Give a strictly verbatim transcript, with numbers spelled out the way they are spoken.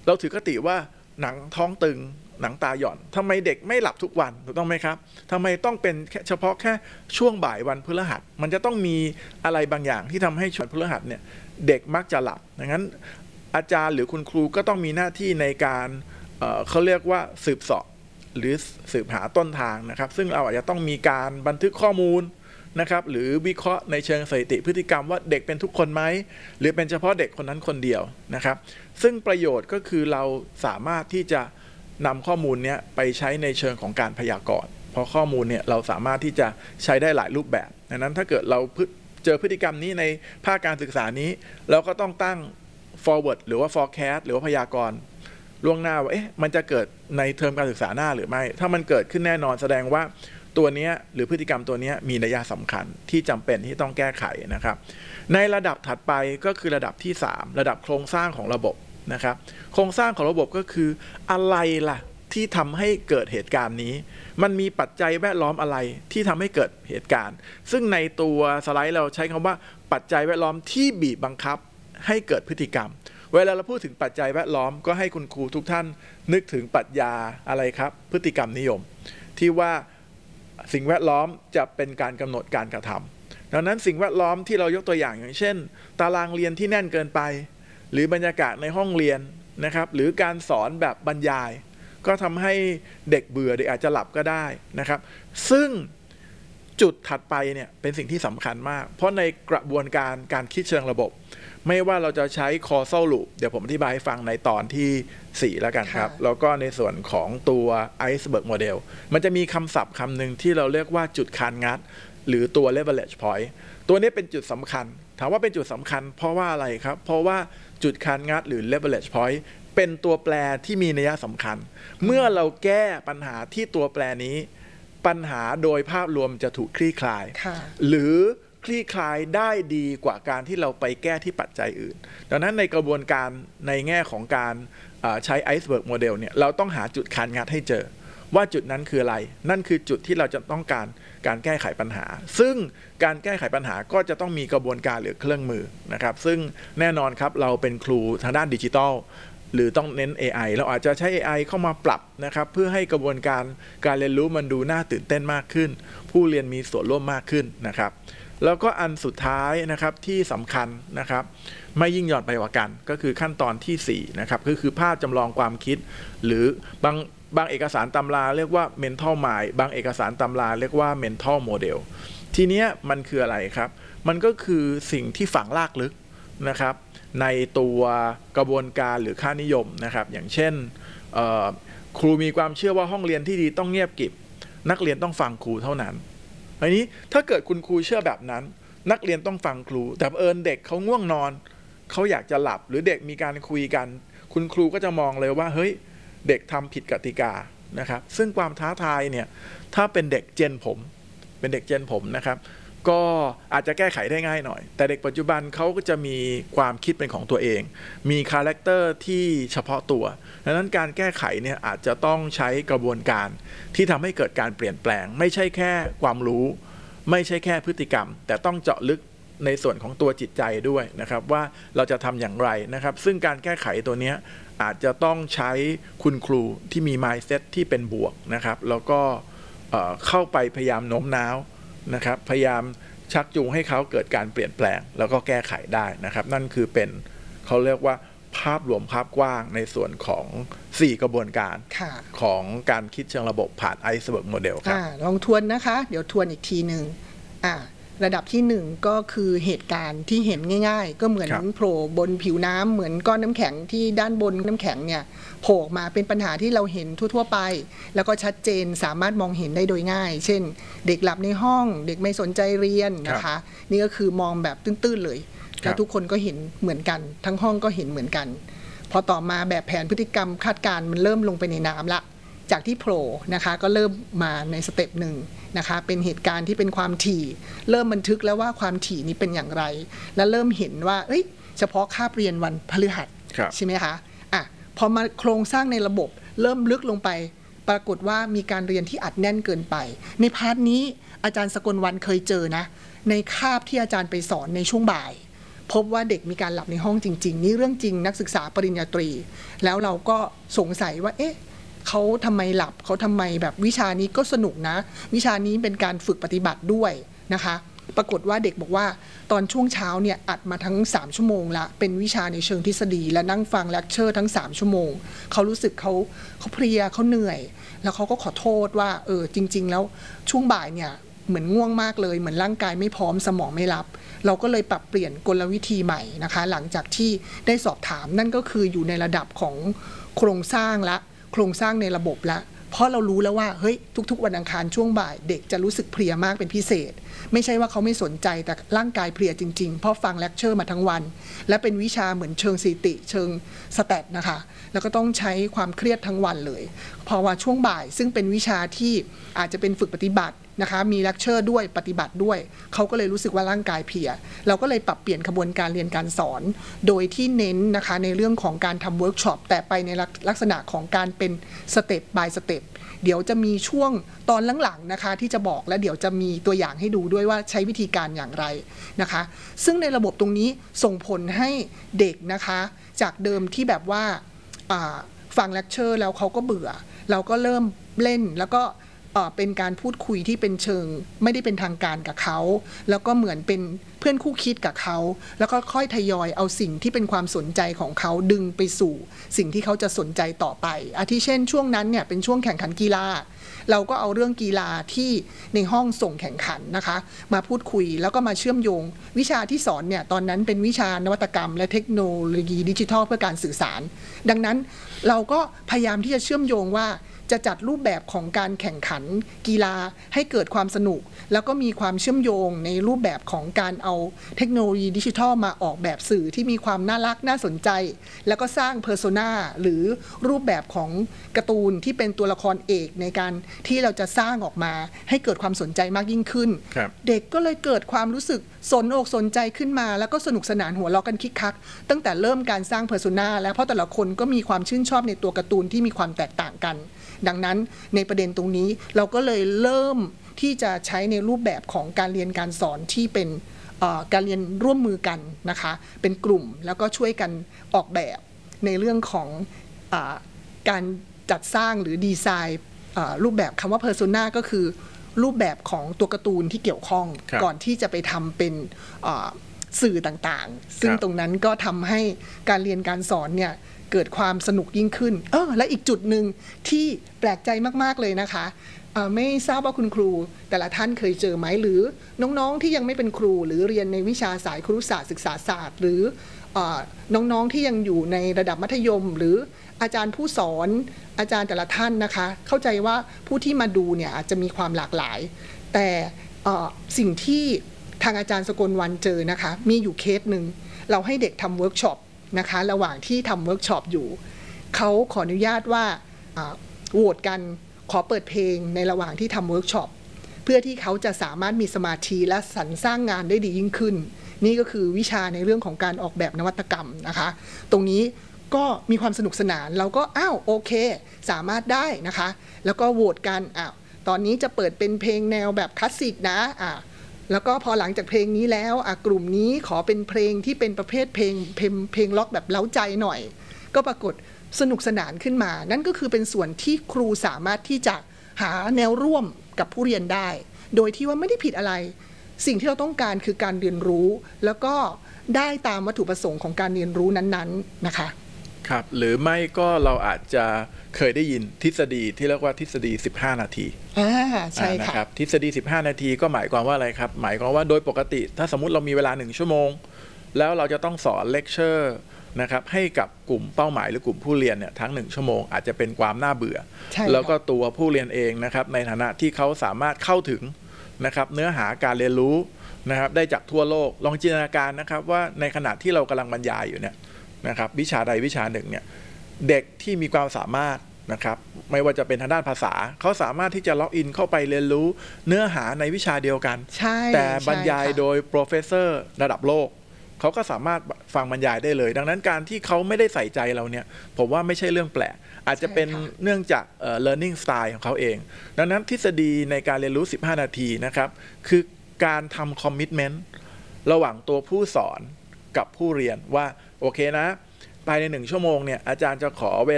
เราถือคติว่าหนังท้องตึงหนังตาหย่อนทำไมเด็กไม่หลับทุกวันถูกต้องไหมครับทำไมต้องเป็นเฉพาะแค่ช่วงบ่ายวันพฤหัสมันจะต้องมีอะไรบางอย่างที่ทำให้ช่วงพฤหัสเนี่ยเด็กมักจะหลับดังนั้นอาจารย์หรือคุณครูก็ต้องมีหน้าที่ในการเอ่อเขาเรียกว่าสืบเสาะหรือสืบหาต้นทางนะครับซึ่งเราอาจจะต้องมีการบันทึกข้อมูลนะครับหรือวิเคราะห์ในเชิงสถิติพฤติกรรมว่าเด็กเป็นทุกคนไหมหรือเป็นเฉพาะเด็กคนนั้นคนเดียวนะครับซึ่งประโยชน์ก็คือเราสามารถที่จะนำข้อมูลนี้ไปใช้ในเชิงของการพยากรณ์เพราะข้อมูลเนี่ยเราสามารถที่จะใช้ได้หลายรูปแบบดังนั้นถ้าเกิดเราเจอพฤติกรรมนี้ในภาคการศึกษานี้เราก็ต้องตั้ง forward หรือว่า forecast หรือว่าพยากรณ์ล่วงหน้าว่าเอ๊ะมันจะเกิดในเทอมการศึกษาหน้าหรือไม่ถ้ามันเกิดขึ้นแน่นอนแสดงว่าตัวนี้หรือพฤติกรรมตัวนี้มีนัยสำคัญที่จำเป็นที่ต้องแก้ไขนะครับในระดับถัดไปก็คือระดับที่สามระดับโครงสร้างของระบบนะครับโครงสร้างของระบบก็คืออะไรล่ะที่ทำให้เกิดเหตุการณ์นี้มันมีปัจจัยแวดล้อมอะไรที่ทำให้เกิดเหตุการณ์ซึ่งในตัวสไลด์เราใช้คำว่าปัจจัยแวดล้อมที่บีบบังคับให้เกิดพฤติกรรมเวลาเราพูดถึงปัจจัยแวดล้อมก็ให้คุณครูทุกท่านนึกถึงปรัชญาอะไรครับพฤติกรรมนิยมที่ว่าสิ่งแวดล้อมจะเป็นการกำหนดการกระทำดังนั้นสิ่งแวดล้อมที่เรายกตัวอย่างอย่างเช่นตารางเรียนที่แน่นเกินไปหรือบรรยากาศในห้องเรียนนะครับหรือการสอนแบบบรรยายก็ทำให้เด็กเบื่อเด็กอาจจะหลับก็ได้นะครับซึ่งจุดถัดไปเนี่ยเป็นสิ่งที่สำคัญมากเพราะในกระบวนการการคิดเชิงระบบไม่ว่าเราจะใช้ causal loop เดี๋ยวผมอธิบายให้ฟังในตอนที่สี่แล้วกันครับแล้วก็ในส่วนของตัว iceberg model มันจะมีคำศัพท์คำหนึ่งที่เราเรียกว่าจุดคานงัดหรือตัว leverage point ตัวนี้เป็นจุดสำคัญถามว่าเป็นจุดสำคัญเพราะว่าอะไรครับเพราะว่าจุดคานงัดหรือ leverage point เป็นตัวแปรที่มีนัยสำคัญเมื่อเราแก้ปัญหาที่ตัวแปรนี้ปัญหาโดยภาพรวมจะถูกคลี่คลายหรือคลี่คลายได้ดีกว่าการที่เราไปแก้ที่ปัจจัยอื่นดังนั้นในกระบวนการในแง่ของการใช้ iceberg model เนี่ยเราต้องหาจุดคานงัดให้เจอว่าจุดนั้นคืออะไรนั่นคือจุดที่เราจะต้องการการแก้ไขปัญหาซึ่งการแก้ไขปัญหาก็จะต้องมีกระบวนการหรือเครื่องมือนะครับซึ่งแน่นอนครับเราเป็นครูทางด้านดิจิทัลหรือต้องเน้น เอ ไอ เราอาจจะใช้ เอ ไอ เข้ามาปรับนะครับเพื่อให้กระบวนการการเรียนรู้มันดูน่าตื่นเต้นมากขึ้นผู้เรียนมีส่วนร่วมมากขึ้นนะครับแล้วก็อันสุดท้ายนะครับที่สำคัญนะครับไม่ยิ่งหย่อนไปกว่ากันก็คือขั้นตอนที่สี่นะครับก็คือภาพจำลองความคิดหรือบางบางเอกสารตำราเรียกว่า mental mind บางเอกสารตำราเรียกว่า mental model ทีเนี้ยมันคืออะไรครับมันก็คือสิ่งที่ฝังลากลึกนะครับในตัวกระบวนการหรือค่านิยมนะครับอย่างเช่นครูมีความเชื่อว่าห้องเรียนที่ดีต้องเงียบกริบนักเรียนต้องฟังครูเท่านั้นอันนี้ถ้าเกิดคุณครูเชื่อแบบนั้นนักเรียนต้องฟังครูแต่เอิญเด็กเขาง่วงนอนเขาอยากจะหลับหรือเด็กมีการคุยกันคุณครูก็จะมองเลยว่าเฮ้ยเด็กทำผิดกติกานะครับซึ่งความท้าทายเนี่ยถ้าเป็นเด็กเจนผมเป็นเด็กเจนผมนะครับก็อาจจะแก้ไขได้ง่ายหน่อยแต่เด็กปัจจุบันเขาก็จะมีความคิดเป็นของตัวเองมีคาแรคเตอร์ที่เฉพาะตัวดังนั้นการแก้ไขเนี่ยอาจจะต้องใช้กระบวนการที่ทำให้เกิดการเปลี่ยนแปลงไม่ใช่แค่ความรู้ไม่ใช่แค่พฤติกรรมแต่ต้องเจาะลึกในส่วนของตัวจิตใจด้วยนะครับว่าเราจะทำอย่างไรนะครับซึ่งการแก้ไขตัวนี้อาจจะต้องใช้คุณครูที่มี mindset ที่เป็นบวกนะครับแล้วก็เข้าไปพยายามโน้มน้าวนะครับพยายามชักจูงให้เขาเกิดการเปลี่ยนแปลงแล้วก็แก้ไขได้นะครับนั่นคือเป็นเขาเรียกว่าภาพรวมภาพกว้างในส่วนของสี่กระบวนการของการคิดเชิงระบบผ่าน iceberg model ครับลองทวนนะคะเดี๋ยวทวนอีกทีหนึ่งระดับที่หนึ่งก็คือเหตุการณ์ที่เห็นง่ายๆก็เหมือนโผล่บนผิวน้ำเหมือนก้อนน้ำแข็งที่ด้านบนน้ำแข็งเนี่ยโผล่มาเป็นปัญหาที่เราเห็นทั่วๆไปแล้วก็ชัดเจนสามารถมองเห็นได้โดยง่ายเช่นเด็กหลับในห้องเด็กไม่สนใจเรียนนะคะนี่ก็คือมองแบบตื้นๆเลยแล้วทุกคนก็เห็นเหมือนกันทั้งห้องก็เห็นเหมือนกันพอต่อมาแบบแผนพฤติกรรมคาดการณ์มันเริ่มลงไปในน้ำละจากที่โผล่นะคะก็เริ่มมาในสเต็ปหนึ่งนะคะเป็นเหตุการณ์ที่เป็นความถี่เริ่มบันทึกแล้วว่าความถี่นี้เป็นอย่างไรและเริ่มเห็นว่าเอ้ยเฉพาะคาบเรียนวันพฤหัสใช่ไหมคะอ่ะพอมาโครงสร้างในระบบเริ่มลึกลงไปปรากฏว่ามีการเรียนที่อัดแน่นเกินไปในพาร์ทนี้อาจารย์สกลวรรณเคยเจอนะในคาบที่อาจารย์ไปสอนในช่วงบ่ายพบว่าเด็กมีการหลับในห้องจริงๆนี่เรื่องจริงนักศึกษาปริญญาตรีแล้วเราก็สงสัยว่าเอ๊ะเขาทำไมหลับเขาทำไมแบบวิชานี้ก็สนุกนะวิชานี้เป็นการฝึกปฏิบัติด้วยนะคะปรากฏว่าเด็กบอกว่าตอนช่วงเช้าเนี่ยอัดมาทั้งสามชั่วโมงละเป็นวิชาในเชิงทฤษฎีและนั่งฟังเลคเชอร์ทั้งสามชั่วโมงเขารู้สึกเขาเขาเพลียเขาเหนื่อยแล้วเขาก็ขอโทษว่าเออจริงๆแล้วช่วงบ่ายเนี่ยเหมือนง่วงมากเลยเหมือนร่างกายไม่พร้อมสมองไม่รับเราก็เลยปรับเปลี่ยนกลวิธีใหม่นะคะหลังจากที่ได้สอบถามนั่นก็คืออยู่ในระดับของโครงสร้างละโครงสร้างในระบบละเพราะเรารู้แล้วว่าเฮ้ยทุกๆวันอังคารช่วงบ่ายเด็กจะรู้สึกเพลียมากเป็นพิเศษไม่ใช่ว่าเขาไม่สนใจแต่ร่างกายเพลียจริงๆเพราะฟังเลคเชอร์มาทั้งวันและเป็นวิชาเหมือนเชิงสถิติเชิงสแตทนะคะแล้วก็ต้องใช้ความเครียดทั้งวันเลยพอว่าช่วงบ่ายซึ่งเป็นวิชาที่อาจจะเป็นฝึกปฏิบัตินะคะมีเลคเชอร์ด้วยปฏิบัติด้วยเขาก็เลยรู้สึกว่าร่างกายเพลียเราก็เลยปรับเปลี่ยนกระบวนการเรียนการสอนโดยที่เน้นนะคะในเรื่องของการทำเวิร์กช็อปแต่ไปในลักษณะของการเป็นสเต็ป by สเต็ปเดี๋ยวจะมีช่วงตอนหลังๆนะคะที่จะบอกและเดี๋ยวจะมีตัวอย่างให้ดูด้วยว่าใช้วิธีการอย่างไรนะคะซึ่งในระบบตรงนี้ส่งผลให้เด็กนะคะจากเดิมที่แบบว่าฟังเลคเชอร์แล้วเขาก็เบื่อเราก็เริ่มเล่นแล้วก็เป็นการพูดคุยที่เป็นเชิงไม่ได้เป็นทางการกับเขาแล้วก็เหมือนเป็นเพื่อนคู่คิดกับเขาแล้วก็ค่อยทยอยเอาสิ่งที่เป็นความสนใจของเขาดึงไปสู่สิ่งที่เขาจะสนใจต่อไปอาทิเช่นช่วงนั้นเนี่ยเป็นช่วงแข่งขันกีฬาเราก็เอาเรื่องกีฬาที่ในห้องส่งแข่งขันนะคะมาพูดคุยแล้วก็มาเชื่อมโยงวิชาที่สอนเนี่ยตอนนั้นเป็นวิชานวัตกรรมและเทคโนโลยีดิจิทัลเพื่อการสื่อสารดังนั้นเราก็พยายามที่จะเชื่อมโยงว่าจะจัดรูปแบบของการแข่งขันกีฬาให้เกิดความสนุกแล้วก็มีความเชื่อมโยงในรูปแบบของการเอาเทคโนโลยีดิจิทัลมาออกแบบสื่อที่มีความน่ารักน่าสนใจแล้วก็สร้างเพอร์โซนาหรือรูปแบบของการ์ตูนที่เป็นตัวละครเอกในการที่เราจะสร้างออกมาให้เกิดความสนใจมากยิ่งขึ้นเด็กก็เลยเกิดความรู้สึกสนอกสนใจขึ้นมาแล้วก็สนุกสนานหัวเราะกันคิกคักตั้งแต่เริ่มการสร้างเพอร์โซนาแล้วเพราะแต่ละคนก็มีความชื่นชอบในตัวการ์ตูนที่มีความแตกต่างกันดังนั้นในประเด็นตรงนี้เราก็เลยเริ่มที่จะใช้ในรูปแบบของการเรียนการสอนที่เป็นการเรียนร่วมมือกันนะคะเป็นกลุ่มแล้วก็ช่วยกันออกแบบในเรื่องของการจัดสร้างหรือดีไซน์รูปแบบคำว่า persona ก็คือรูปแบบของตัวการ์ตูนที่เกี่ยวข้องก่อนที่จะไปทำเป็นสื่อต่างๆซึ่งตรงนั้นก็ทำให้การเรียนการสอนเนี่ยเกิดความสนุกยิ่งขึ้นเออและอีกจุดหนึ่งที่แปลกใจมากๆเลยนะคะไม่ทราบว่าคุณครูแต่ละท่านเคยเจอไหมหรือน้องๆที่ยังไม่เป็นครูหรือเรียนในวิชาสายครุศาสตร์ศึกษาศาสตร์หรือน้องๆที่ยังอยู่ในระดับมัธยมหรืออาจารย์ผู้สอนอาจารย์แต่ละท่านนะคะเข้าใจว่าผู้ที่มาดูเนี่ยอาจจะมีความหลากหลายแต่สิ่งที่ทางอาจารย์สกลวรรณเจอนะคะมีอยู่เคสหนึ่งเราให้เด็กทำเวิร์กช็อปนะคะระหว่างที่ทำเวิร์กช็อปอยู่เขาขออนุญาตว่าโหวตกันขอเปิดเพลงในระหว่างที่ทำเวิร์กช็อปเพื่อที่เขาจะสามารถมีสมาธิและสรรสร้างงานได้ดียิ่งขึ้นนี่ก็คือวิชาในเรื่องของการออกแบบนวัตกรรมนะคะตรงนี้ก็มีความสนุกสนานเราก็อ้าวโอเคสามารถได้นะคะแล้วก็โหวตกันอ้าวตอนนี้จะเปิดเป็นเพลงแนวแบบคลาสสิกนะอ่าแล้วก็พอหลังจากเพลงนี้แล้วกลุ่มนี้ขอเป็นเพลงที่เป็นประเภทเพลงเพลงเพลงล็อกแบบเร้าใจหน่อยก็ปรากฏสนุกสนานขึ้นมานั่นก็คือเป็นส่วนที่ครูสามารถที่จะหาแนวร่วมกับผู้เรียนได้โดยที่ว่าไม่ได้ผิดอะไรสิ่งที่เราต้องการคือการเรียนรู้แล้วก็ได้ตามวัตถุประสงค์ของการเรียนรู้นั้นๆนะคะครับหรือไม่ก็เราอาจจะเคยได้ยินทฤษฎีที่เรียกว่าทฤษฎีสิบห้านาทีอ่าใช่ค่ะนะครับทฤษฎีสิบห้านาทีก็หมายความว่าอะไรครับหมายความว่าโดยปกติถ้าสมมุติเรามีเวลาหนึ่งชั่วโมงแล้วเราจะต้องสอนเลคเชอร์นะครับให้กับกลุ่มเป้าหมายหรือกลุ่มผู้เรียนเนี่ยทั้งหนึ่งชั่วโมงอาจจะเป็นความน่าเบื่อแล้วก็ตัวผู้เรียนเองนะครับในฐานะที่เขาสามารถเข้าถึงนะครับเนื้อหาการเรียนรู้นะครับได้จากทั่วโลกลองจินตนาการนะครับว่าในขณะที่เรากำลังบรรยายอยู่เนี่ยนะครับวิชาใดวิชาหนึ่งเนี่ยเด็กที่มีความสามารถนะครับไม่ว่าจะเป็นทางด้านภาษาเขาสามารถที่จะล็อกอินเข้าไปเรียนรู้เนื้อหาในวิชาเดียวกันแต่บรรยายโดยโปรเฟสเซอร์ระดับโลกเขาก็สามารถฟังบรรยายได้เลยดังนั้นการที่เขาไม่ได้ใส่ใจเราเนี่ยผมว่าไม่ใช่เรื่องแปลกอาจจะเป็นเนื่องจากเอ่อ learning style ของเขาเองดังนั้นทฤษฎีในการเรียนรู้สิบห้านาทีนะครับคือการทำ commitment ระหว่างตัวผู้สอนกับผู้เรียนว่าโอเคนะภายในหนึ่งชั่วโมงเนี่ยอาจารย์จะขอเว